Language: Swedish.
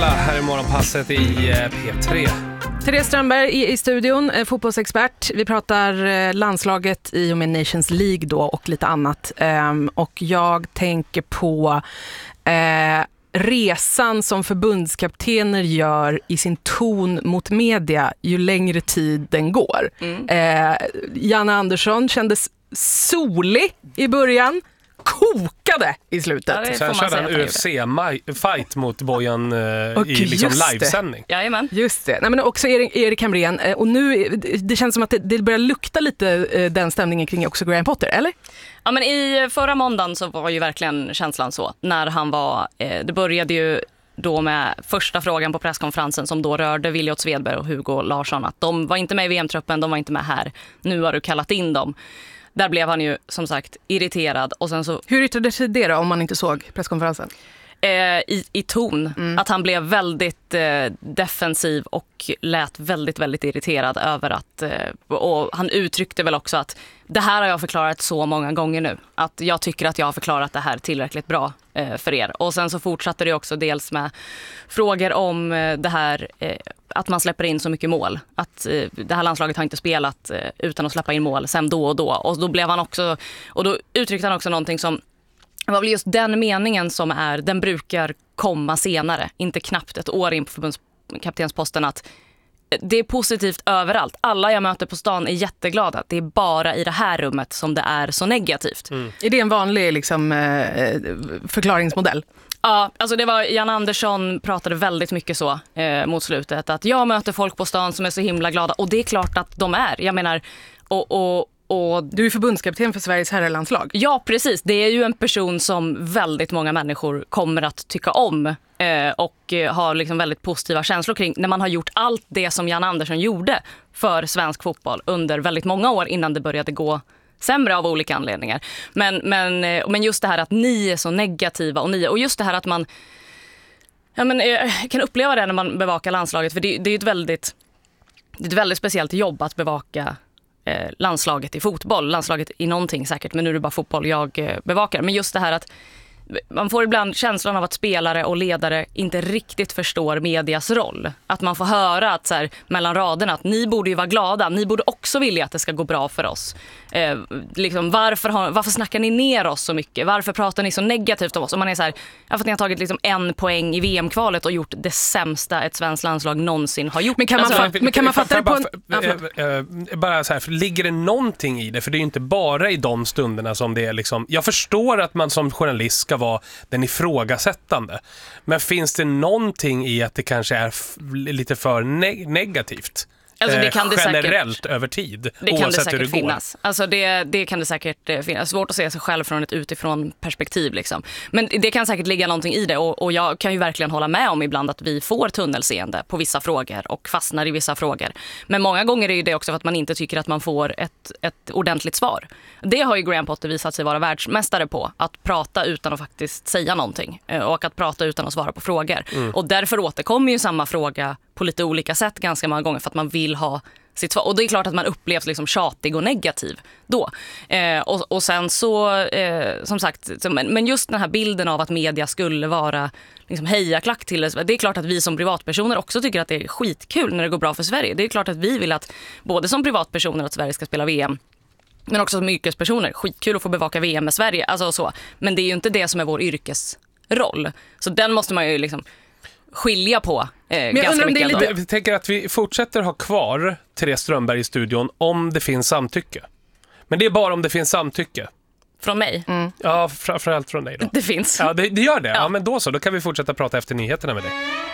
Della här i morgonpasset i P3. Therese Strömberg i studion, fotbollsexpert. Vi pratar landslaget i och med Nations League då och lite annat. Och jag tänker på resan som förbundskaptener gör i sin ton mot media ju längre tid den går. Janne Andersson kändes solig i början, kokade i slutet. Ja, sen körde han UFC-fight mot Bojan i liksom livesändning. Jajamän. Just det. Nej, men också Erik Hamrén. Och nu, det känns som att det börjar lukta lite den stämningen kring också Graham Potter, eller? Ja, men i förra måndagen så var ju verkligen känslan så. När han var, det började ju då med första frågan på presskonferensen som då rörde Williot Svedberg och Hugo Larsson. Att de var inte med i VM-truppen, de var inte med här. Nu har du kallat in dem. Där blev han ju som sagt irriterad. Och sen så... Hur yttrade sig det då om man inte såg presskonferensen? I ton. Att han blev väldigt defensiv och lät väldigt, väldigt irriterad över att... och han uttryckte väl också att det här har jag förklarat så många gånger nu. Att jag tycker att jag har förklarat det här tillräckligt bra för er. Och sen så fortsatte det också dels med frågor om det här... att man släpper in så mycket mål. Att det här landslaget har inte spelat utan att släppa in mål sen då och då. Och då blev han också... Och då uttryckte han också någonting som... Det var väl just den meningen som den brukar komma senare, inte knappt ett år in på förbundskaptensposten, att det är positivt överallt. Alla jag möter på stan är jätteglada. Det är bara i det här rummet som det är så negativt. Är det en vanlig liksom, förklaringsmodell? Ja, alltså det var Jan Andersson pratade väldigt mycket så mot slutet. Att jag möter folk på stan som är så himla glada. Och det är klart att de är. Jag menar, och du är förbundskapten för Sveriges herrlandslag. Ja, precis. Det är ju en person som väldigt många människor kommer att tycka om och har liksom väldigt positiva känslor kring när man har gjort allt det som Jan Andersson gjorde för svensk fotboll under väldigt många år innan det började gå sämre av olika anledningar. Men just det här att ni är så negativa och just det här att man jag kan uppleva det när man bevakar landslaget, för det är ett väldigt speciellt jobb att bevaka landslaget i fotboll, landslaget i någonting säkert, men nu är det bara fotboll jag bevakar. Men just det här att man får ibland känslan av att spelare och ledare inte riktigt förstår medias roll. Att man får höra att så här, mellan raderna att ni borde ju vara glada, ni borde också vilja att det ska gå bra för oss. Liksom, varför snackar ni ner oss så mycket? Varför pratar ni så negativt om oss? Om man är så här, för att ni har tagit liksom 1 poäng i VM-kvalet och gjort det sämsta ett svenskt landslag någonsin har gjort. Men kan man fatta det på bara så här, ligger det någonting i det? För det är ju inte bara i de stunderna som det är liksom... Jag förstår att man som journalist ska vara den ifrågasättande. Men finns det någonting i att det kanske är lite för negativt? Alltså det kan det generellt säkert, över tid, det kan oavsett det säkert hur det går. Finnas. Alltså det kan det säkert finnas. Svårt att se sig själv från ett utifrån perspektiv liksom. Men det kan säkert ligga någonting i det, och jag kan ju verkligen hålla med om ibland att vi får tunnelseende på vissa frågor och fastnar i vissa frågor. Men många gånger är det också för att man inte tycker att man får ett ordentligt svar. Det har ju Graham Potter visat sig vara världsmästare på, att prata utan att faktiskt säga någonting och att prata utan att svara på frågor. Och därför återkommer ju samma fråga på lite olika sätt ganska många gånger för att man vill ha sitt svar. Och det är klart att man upplevs liksom tjatig och negativ då. Och sen så, som sagt, men just den här bilden av att media skulle vara liksom hejaklack till det. Det är klart att vi som privatpersoner också tycker att det är skitkul när det går bra för Sverige. Det är klart att vi vill att både som privatpersoner att Sverige ska spela VM, men också som yrkespersoner. Skitkul att få bevaka VM med Sverige. Alltså så. Men det är ju inte det som är vår yrkesroll. Så den måste man ju liksom skilja på ganska mycket. Jag tänker att vi fortsätter ha kvar Therese Strömberg i studion om det finns samtycke. Men det är bara om det finns samtycke. Från mig? Ja, framförallt från dig då. Det finns. Ja, det gör det. Ja, men då så. Då kan vi fortsätta prata efter nyheterna med dig.